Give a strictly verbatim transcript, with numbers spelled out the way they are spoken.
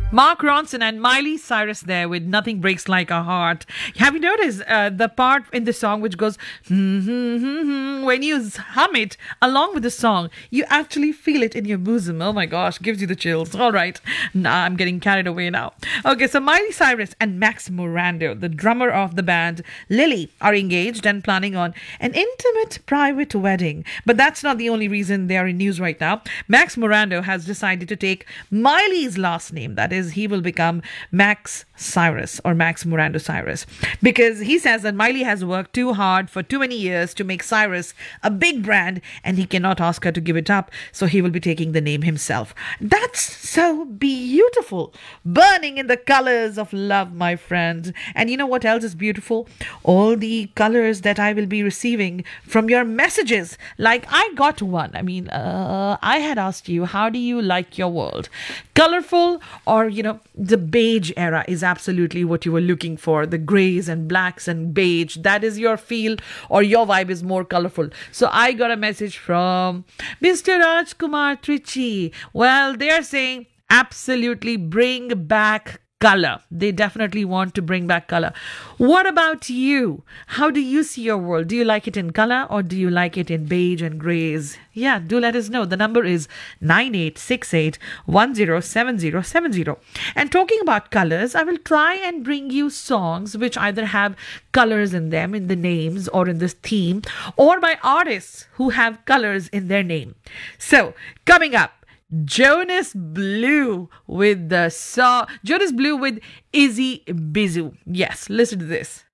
Mark Ronson and Miley Cyrus there with Nothing Breaks Like a Heart. Have you noticed uh, the part in the song which goes, hmm, hmm, hmm, hmm, when you hum it along with the song, you actually feel it in your bosom. Oh my gosh, gives you the chills. All right, nah, I'm getting carried away now. Okay, so Miley Cyrus and Max Morando, the drummer of the band Lily, are engaged and planning on an intimate private wedding. But that's not the only reason they are in news right now. Max Morando has decided to take Miley's last name. That is, he will become Max Cyrus or Max Morando Cyrus, because he says that Miley has worked too hard for too many years to make Cyrus a big brand and he cannot ask her to give it up, so he will be taking the name himself. That's so beautiful. Burning in the colors of love, my friend. And you know what else is beautiful? All the colors that I will be receiving from your messages. Like I got one. I mean, uh, I had asked you, how do you like your world? Colorful, or, you know, the beige era is absolutely what you were looking for. The grays and blacks and beige. That is your feel, or your vibe is more colorful. So I got a message from Mister Rajkumar Trichy. Well, they're saying absolutely bring back color. They definitely want to bring back color. What about you? How do you see your world? Do you like it in color, or do you like it in beige and grays? Yeah, do let us know. The number is nine eight six eight one zero seven zero seven zero. And talking about colors, I will try and bring you songs which either have colors in them, in the names or in this theme, or by artists who have colors in their name. So, coming up, Jonas Blue with the song Jonas Blue with Izzy Bizu. Yes, listen to this.